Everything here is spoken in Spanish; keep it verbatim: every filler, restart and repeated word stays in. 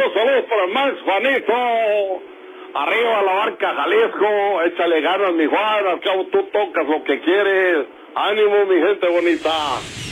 Saludos, saludos para Max, Juanito. Arriba la barca Jalisco, échale ganas mi Juan, al cabo tú tocas lo que quieres. Ánimo mi gente bonita.